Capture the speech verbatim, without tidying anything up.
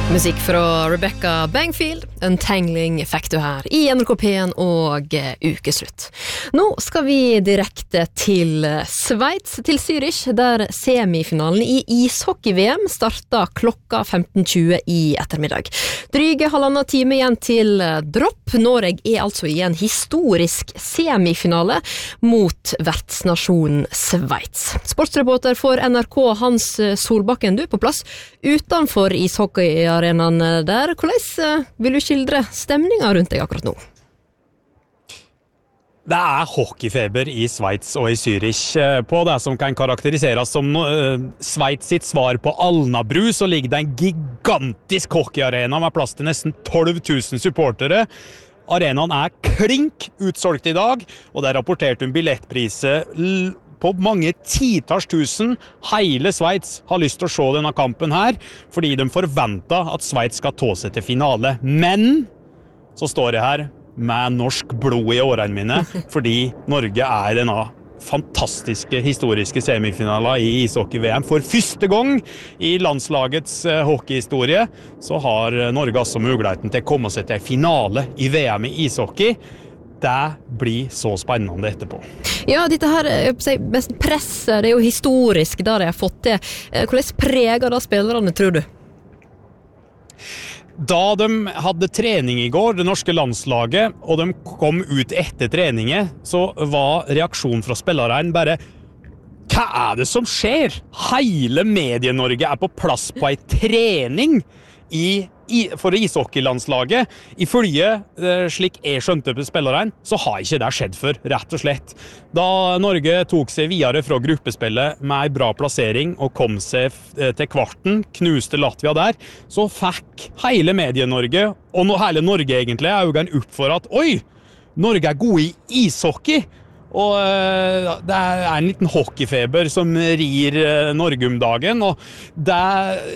Musikk fra Rebecca Bangfield, Untangling fikk du her i N R K P en og ukeslutt. Nå skal vi direkte til Sveits, til Zürich, der semifinalen i ishockey-V M startet klokka femten tjue i ettermiddag. Dryge halvandet time igjen til dropp. Norge er altså i en historisk semifinale mot vertsnasjonen Sveits. Sportsreporter for N R K, Hans Solbakken, du er på plass utenfor ishockeyarenaen der. Hvordan vil du skildre stemningen rundt deg akkurat nå? Det er hockeyfeber i Sveits og i Zürich. På det som kan karakteriseres som uh, Sveits sitt svar på Alnabru, så ligger det en gigantisk hockeyarena med plass til nesten tolv tusen supportere. Arenaen er klink utsolgt i dag, og det er rapportert om billettpriser på mange titals tusen. Hele Sveits har lyst til å se denne kampen her, fordi de forventer at Sveits skal ta seg til finale. Men så står det her med norsk blod i årene mine, fordi Norge er denne fantastiske historiske semifinalen i ishockey-V M. For første gang i landslagets hockeyhistorie så har Norge altså muligheten til å komme seg til finale i V M i ishockey. Det blir så spennende etterpå. Ja, dette her presset, det er jo historisk da de har fått det. Hvordan preger da spillerne, tror du? Da de hadde trening i går, det norske landslaget, og de kom ut etter treningen, så var reaksjonen fra spillerne bare: hva er det som skjer? Hele Medie-Norge er på plass på en trening i, i, for ishockeylandslaget. Ifølge, eh, slik jeg skjønte på spillerne, så har ikke det skjedd før, rett og slett. Da Norge tok seg videre fra gruppespillet med en bra plassering og kom seg til kvarten, knuste Latvia der, så fikk hele Medie-Norge, og nå hele Norge egentlig, øynene opp for at oi, Norge er gode i ishockey. Og uh, det er en liten hockeyfeber som rir uh, Norge om dagen, og det